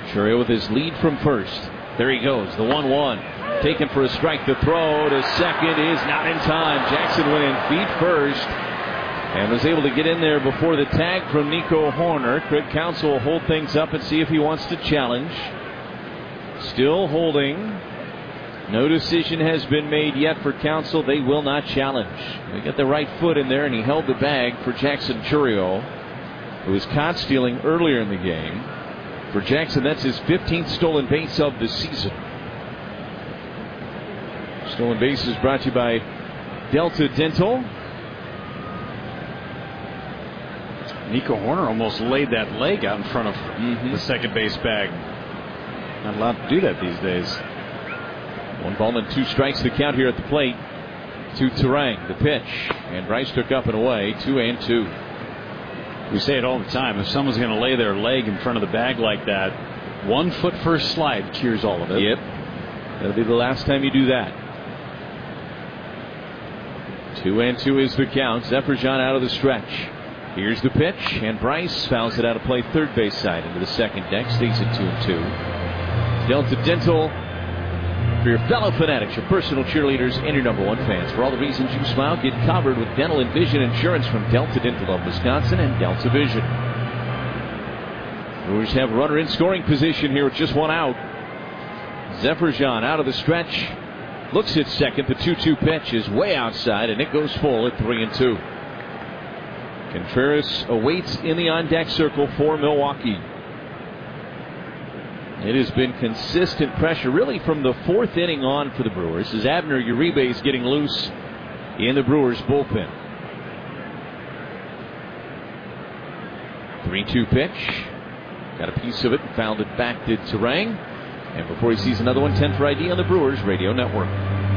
Churio with his lead from first. There he goes, the 1-1. Taken for a strike. The throw to second is not in time. Jackson went in feet first and was able to get in there before the tag from Nico Horner. Craig Counsell will hold things up and see if he wants to challenge. Still holding. No decision has been made yet for Counsell. They will not challenge. They got the right foot in there, and he held the bag for Jackson Churio, who was caught stealing earlier in the game. For Jackson, that's his 15th stolen base of the season. Stolen bases brought to you by Delta Dental. Nico Horner almost laid that leg out in front of the second base bag. Not allowed to do that these days. 1-2 strikes the count here at the plate to Turang. The pitch, and Bryce took up and away. 2-2. We say it all the time. If someone's going to lay their leg in front of the bag like that, 1 foot first slide cures all of it. Yep. That'll be the last time you do that. 2-2 is the count. Zephyrjan out of the stretch. Here's the pitch, and Bryce fouls it out of play third base side into the second deck. Stays at 2-2. Delta Dental, for your fellow fanatics, your personal cheerleaders, and your number one fans. For all the reasons you smile, get covered with dental and vision insurance from Delta Dental of Wisconsin and Delta Vision. Brewers have a runner in scoring position here with just one out. Zephyrjan out of the stretch. Looks at second. The 2-2 pitch is way outside, and it goes full at 3-2. Contreras awaits in the on-deck circle for Milwaukee. It has been consistent pressure really from the fourth inning on for the Brewers as Abner Uribe is getting loose in the Brewers bullpen. 3-2 pitch. Got a piece of it and fouled it back to Turang. And before he sees another one, 10 for ID on the Brewers Radio Network.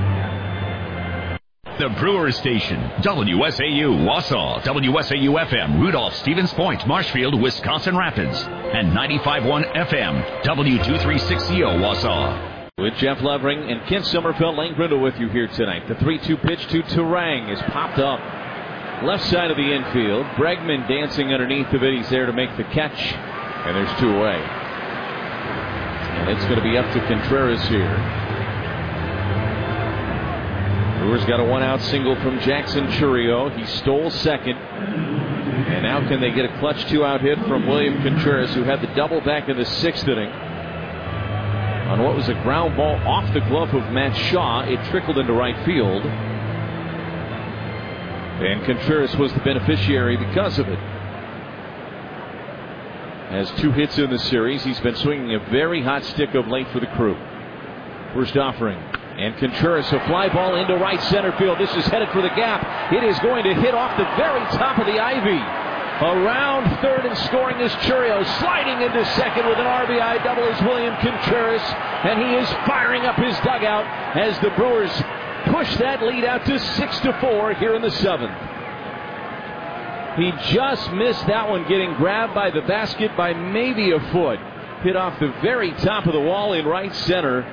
The Brewers Station, WSAU Wausau, WSAU-FM, Rudolph, Stevens Point, Marshfield, Wisconsin Rapids, and 95.1 FM, W236CO Wausau. With Jeff Levering and Kent Sommerfeld, Lane Grindle with you here tonight. The 3-2 pitch to Turang is popped up left side of the infield. Bregman dancing underneath of it. He's there to make the catch, and there's two away. And it's going to be up to Contreras here. Brewers got a one-out single from Jackson Churio. He stole second. And now can they get a clutch two-out hit from William Contreras, who had the double back in the sixth inning on what was a ground ball off the glove of Matt Shaw. It trickled into right field. And Contreras was the beneficiary because of it. Has 2 hits in the series. He's been swinging a very hot stick of late for the Crew. First offering. And Contreras, a fly ball into right center field. This is headed for the gap. It is going to hit off the very top of the ivy. Around third and scoring is Churio. Sliding into second with an RBI double is William Contreras. And he is firing up his dugout as the Brewers push that lead out to 6-4 here in the 7th. He just missed that one, getting grabbed by the basket by maybe a foot. Hit off the very top of the wall in right center.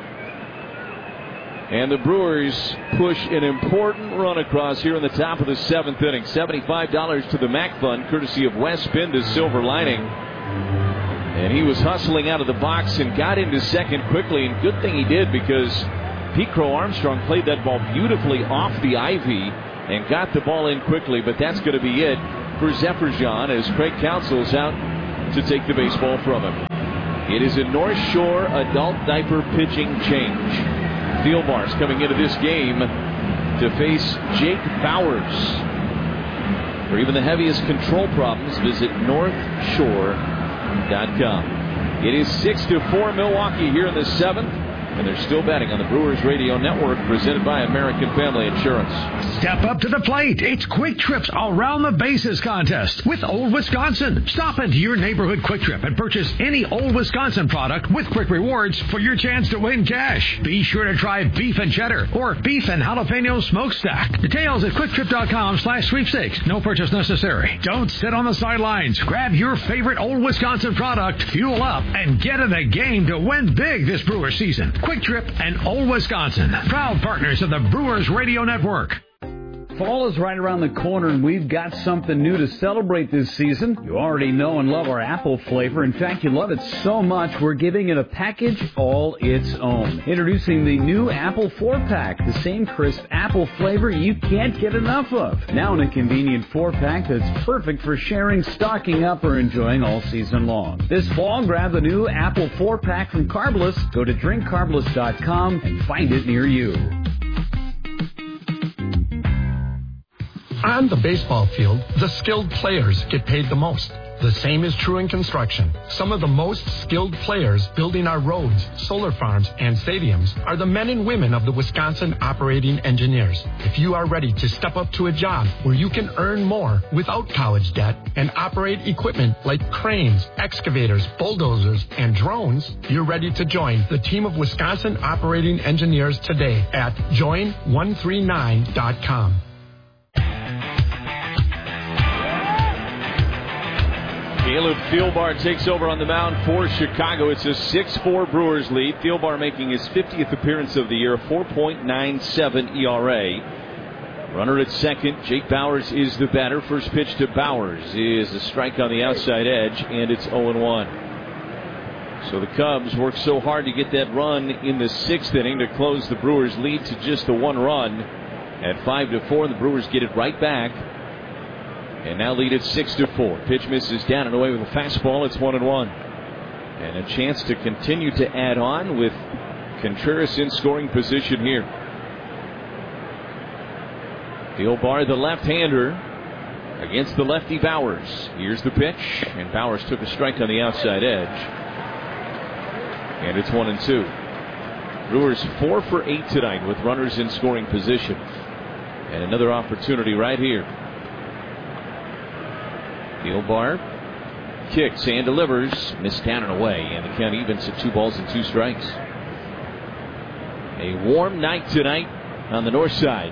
And the Brewers push an important run across here in the top of the 7th inning. $75 to the MAC Fund, courtesy of Wes Pinda's Silver Lining. And he was hustling out of the box and got into second quickly. And good thing he did, because Pete Crow Armstrong played that ball beautifully off the ivy and got the ball in quickly. But that's going to be it for Zephyrjan as Craig Counsell's out to take the baseball from him. It is a North Shore adult diaper pitching change. Thielmars coming into this game to face Jake Bowers. For even the heaviest control problems, visit NorthShore.com. It is 6-4 Milwaukee here in the 7th. And they're still betting on the Brewers Radio Network, presented by American Family Insurance. Step up to the plate. It's Quick Trip's Around the Bases contest with Old Wisconsin. Stop into your neighborhood Quick Trip and purchase any Old Wisconsin product with Quick Rewards for your chance to win cash. Be sure to try beef and cheddar or beef and jalapeno smokestack. Details at quicktrip.com/sweepstakes. No purchase necessary. Don't sit on the sidelines. Grab your favorite Old Wisconsin product, fuel up, and get in the game to win big this Brewer season. Quick Trip and Old Wisconsin, proud partners of the Brewers Radio Network. Fall is right around the corner, and we've got something new to celebrate this season. You already know and love our apple flavor. In fact, you love it so much, we're giving it a package all its own. Introducing the new Apple 4-Pack, the same crisp apple flavor you can't get enough of. Now in a convenient 4-pack that's perfect for sharing, stocking up, or enjoying all season long. This fall, grab the new Apple 4-Pack from Carbolus. Go to drinkcarbolus.com and find it near you. On the baseball field, the skilled players get paid the most. The same is true in construction. Some of the most skilled players building our roads, solar farms, and stadiums are the men and women of the Wisconsin Operating Engineers. If you are ready to step up to a job where you can earn more without college debt and operate equipment like cranes, excavators, bulldozers, and drones, you're ready to join the team of Wisconsin Operating Engineers today at join139.com. Caleb Thielbar takes over on the mound for Chicago. It's a 6-4 Brewers lead. Thielbar making his 50th appearance of the year, a 4.97 ERA. Runner at second. Jake Bowers is the batter. First pitch to Bowers is a strike on the outside edge, and it's 0-1. So the Cubs worked so hard to get that run in the 6th inning to close the Brewers' lead to just the 1 run. At 5-4, the Brewers get it right back. And now lead at 6-4. Pitch misses down and away with a fastball. It's 1-1. And a chance to continue to add on with Contreras in scoring position here. Thielbar, the left-hander, against the lefty Bowers. Here's the pitch, and Bowers took a strike on the outside edge. And it's 1-2. Brewers 4 for 8 tonight with runners in scoring position. And another opportunity right here. Thielbar kicks and delivers, missed down and away, and the count evens at 2 balls and 2 strikes. A warm night tonight on the north side.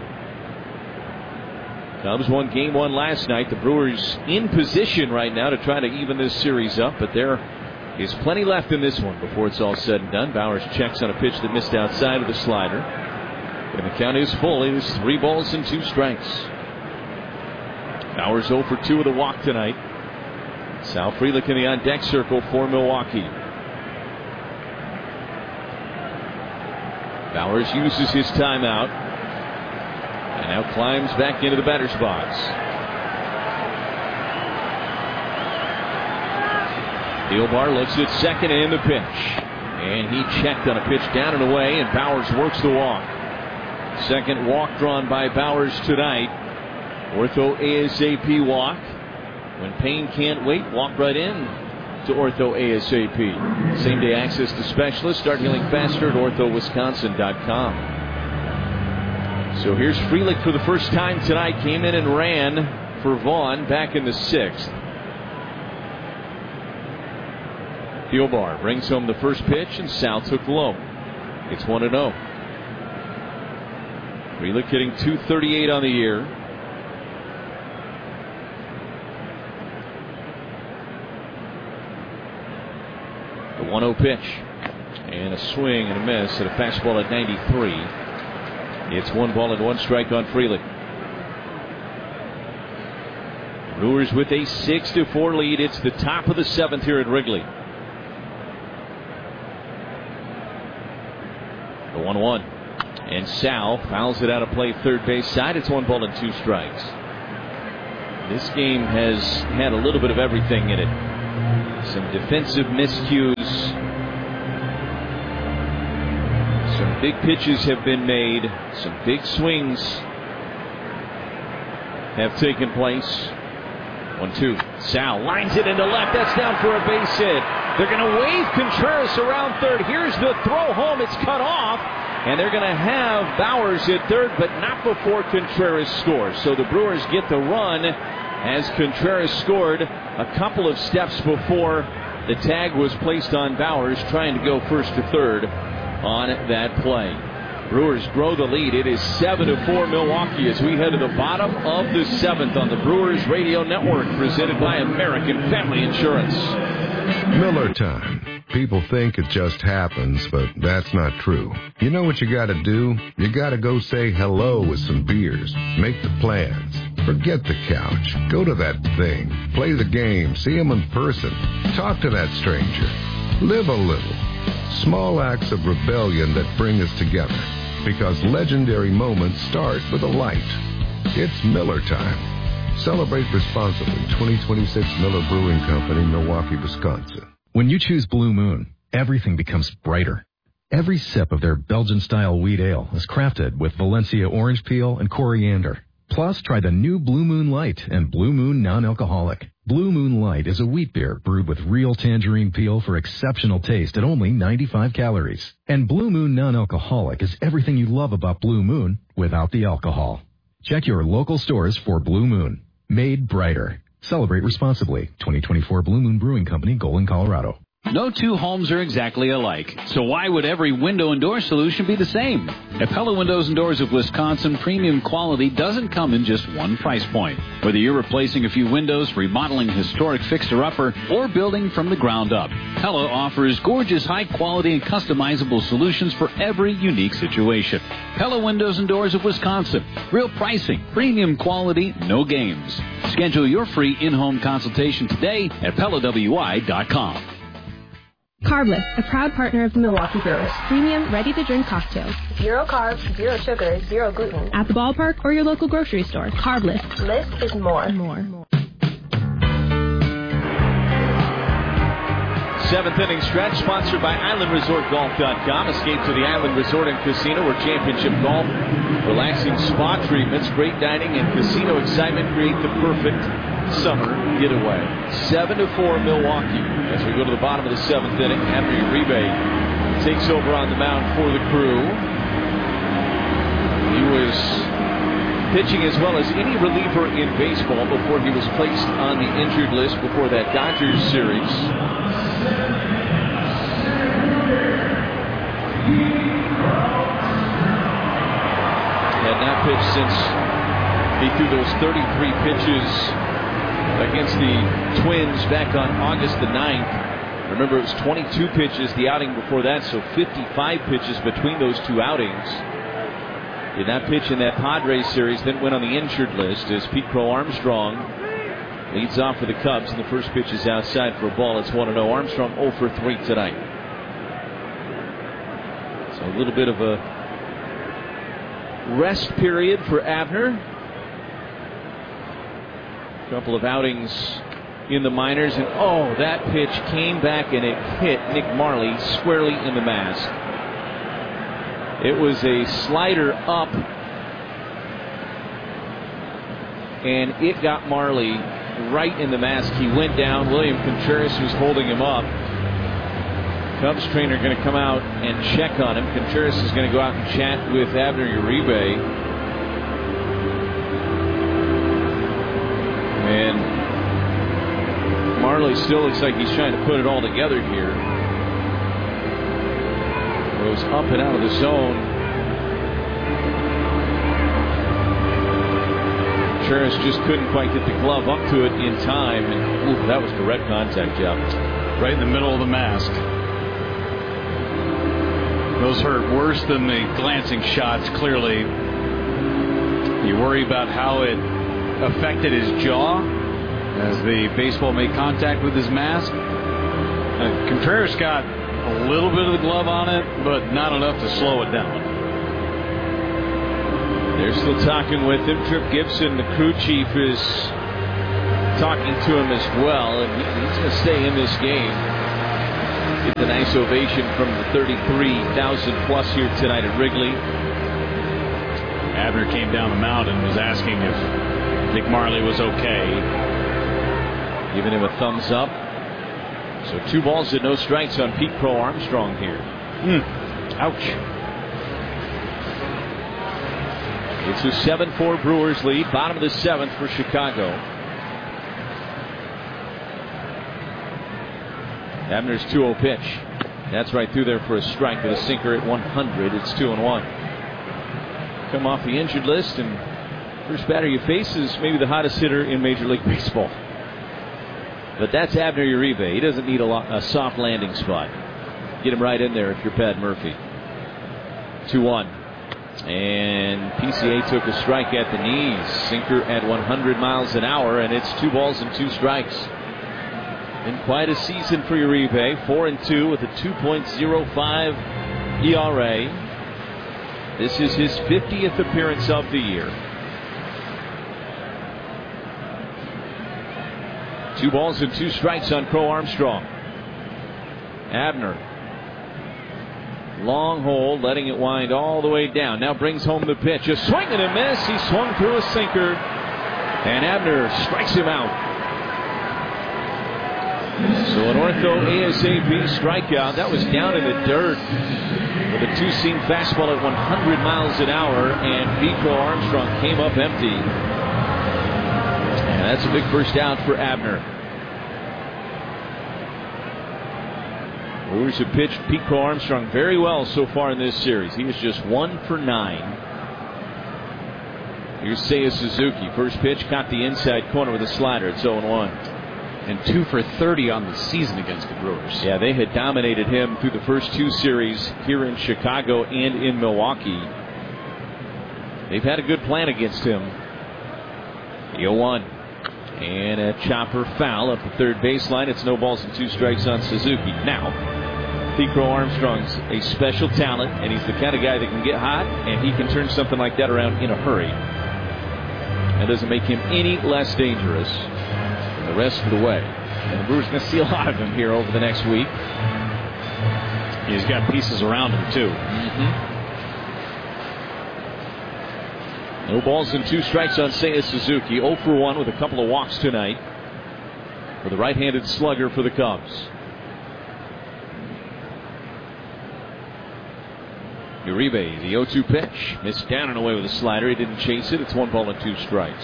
Cubs won game 1 last night. The Brewers in position right now to try to even this series up, but there is plenty left in this one before it's all said and done. Bowers checks on a pitch that missed outside of the slider, and the count is full. It is 3 balls and 2 strikes. Bowers 0 for 2 with a walk tonight. Sal Frelick in the on-deck circle for Milwaukee. Bowers uses his timeout and now climbs back into the batter's box. Thielbar looks at second and the pitch. And he checked on a pitch down and away, and Bowers works the walk. Second walk drawn by Bowers tonight. Ortho ASAP walk. When pain can't wait, walk right in to Ortho ASAP. Same day access to specialists. Start healing faster at orthowisconsin.com. So here's Frelick for the first time tonight. Came in and ran for Vaughn back in the 6th. Thielbar brings home the first pitch, and Sal took low. It's 1-0. Frelick hitting .238 on the year. The 1-0 pitch. And a swing and a miss at a fastball at 93. It's 1 ball and 1 strike on Frelick. Brewers with a 6-4 lead. It's the top of the 7th here at Wrigley. The 1-1. And Sal fouls it out of play third base side. It's 1 ball and 2 strikes. This game has had a little bit of everything in it. Some defensive miscues. Some big pitches have been made. Some big swings have taken place. 1-2. Sal lines it into left. That's down for a base hit. They're going to wave Contreras around third. Here's the throw home. It's cut off. And they're going to have Bowers at third, but not before Contreras scores. So the Brewers get the run as Contreras scored a couple of steps before the tag was placed on Bowers, trying to go first to third on that play. Brewers grow the lead. It is 7-4 Milwaukee as we head to the bottom of the 7th on the Brewers Radio Network, presented by American Family Insurance. Miller time. People think it just happens, but that's not true. You know what you gotta do? You gotta go say hello with some beers. Make the plans. Forget the couch. Go to that thing. Play the game. See him in person. Talk to that stranger. Live a little. Small acts of rebellion that bring us together. Because legendary moments start with a light. It's Miller time. Celebrate responsibly. 2026 Miller Brewing Company, Milwaukee, Wisconsin. When you choose Blue Moon, everything becomes brighter. Every sip of their Belgian-style wheat ale is crafted with Valencia orange peel and coriander. Plus, try the new Blue Moon Light and Blue Moon Non-Alcoholic. Blue Moon Light is a wheat beer brewed with real tangerine peel for exceptional taste at only 95 calories. And Blue Moon Non-Alcoholic is everything you love about Blue Moon without the alcohol. Check your local stores for Blue Moon. Made brighter. Celebrate responsibly. 2024 Blue Moon Brewing Company, Golden, Colorado. No two homes are exactly alike, so why would every window and door solution be the same? At Pella Windows and Doors of Wisconsin, premium quality doesn't come in just one price point. Whether you're replacing a few windows, remodeling a historic fixer-upper, or building from the ground up, Pella offers gorgeous, high-quality, and customizable solutions for every unique situation. Pella Windows and Doors of Wisconsin. Real pricing, premium quality, no games. Schedule your free in-home consultation today at PellaWI.com. Carbless, a proud partner of the Milwaukee Brewers. Premium, ready-to-drink cocktails. 0 carbs, 0 sugar, 0 gluten. At the ballpark or your local grocery store. Carbless. Less is more. Seventh inning stretch sponsored by IslandResortGolf.com. Escape to the Island Resort and Casino where championship golf, relaxing spa treatments, great dining, and casino excitement create the perfect summer getaway. 7-4 Milwaukee as we go to the bottom of the seventh inning. Abner Uribe takes over on the mound for the Crew. He was pitching as well as any reliever in baseball before he was placed on the injured list before that Dodgers series. Had not pitched since he threw those 33 pitches against the Twins back on August the 9th. Remember, it was 22 pitches the outing before that, so 55 pitches between those two outings. Did not pitch in that Padres series, then went on the injured list as Pete Crow Armstrong leads off for the Cubs, and the first pitch is outside for a ball. It's 1-0. Armstrong 0 for 3 tonight. So a little bit of a rest period for Abner. Couple of outings in the minors, and that pitch came back and it hit Nick Marley squarely in the mask. It was a slider up, and it got Marley right in the mask. He went down. William Contreras was holding him up. Cubs trainer going to come out and check on him. Contreras is going to go out and chat with Abner Uribe. And Marley still looks like he's trying to put it all together here. Goes up and out of the zone. Contreras just couldn't quite get the glove up to it in time. And that was direct contact, Jeff. Right in the middle of the mask. Those hurt worse than the glancing shots, clearly. You worry about how it affected his jaw as the baseball made contact with his mask. Contreras got a little bit of the glove on it, but not enough to slow it down. They're still talking with him. Trip Gibson, the crew chief, is talking to him as well, and he's going to stay in this game. Get the nice ovation from the 33,000 plus here tonight at Wrigley. Abner came down the mound and was asking if Nick Marley was okay. Giving him a thumbs up. So 2 balls and no strikes on Pete Crow Armstrong here. Ouch. It's a 7-4 Brewers lead. Bottom of the 7th for Chicago. Abner's 2-0 pitch. That's right through there for a strike with a sinker at 100. It's 2-1. Come off the injured list, and first batter you face is maybe the hottest hitter in Major League Baseball. But that's Abner Uribe. He doesn't need a soft landing spot. Get him right in there if you're Pat Murphy. 2-1. And PCA took a strike at the knees. Sinker at 100 miles an hour, and it's 2 balls and 2 strikes. Been quite a season for Uribe. 4-2 with a 2.05 ERA. This is his 50th appearance of the year. 2 balls and 2 strikes on Crow Armstrong. Abner. Long hold, letting it wind all the way down. Now brings home the pitch. A swing and a miss. He swung through a sinker. And Abner strikes him out. So an ortho ASAP strikeout. That was down in the dirt with a 2-seam fastball at 100 miles an hour. And Pete Crow Armstrong came up empty. And that's a big first out for Abner. Brewers have pitched Pete Crow Armstrong very well so far in this series. He was just 1 for 9. Here's Seiya Suzuki. First pitch caught the inside corner with a slider. It's 0-1. And 2 for 30 on the season against the Brewers. Yeah, they had dominated him through the first 2 series here in Chicago and in Milwaukee. They've had a good plan against him. 0-1. And a chopper foul up the third baseline. It's no balls and 2 strikes on Suzuki. Now, Pete Crow Armstrong's a special talent, and he's the kind of guy that can get hot, and he can turn something like that around in a hurry. That doesn't make him any less dangerous the rest of the way. And the Brewers are going to see a lot of him here over the next week. He's got pieces around him, too. No balls and 2 strikes on Seiya Suzuki. 0 for 1 with a couple of walks tonight for the right-handed slugger for the Cubs. Uribe, the 0-2 pitch. Missed down and away with a slider. He didn't chase it. It's 1 ball and 2 strikes.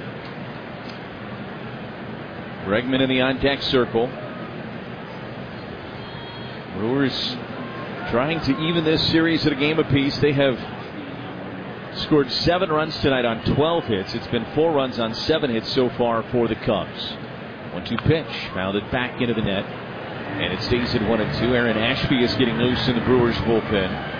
Bregman in the on-deck circle. Brewers trying to even this series at a game apiece. They have scored 7 runs tonight on 12 hits. It's been 4 runs on 7 hits so far for the Cubs. 1-2 pitch. Fouled back into the net. And it stays at 1-2. Aaron Ashby is getting loose in the Brewers bullpen.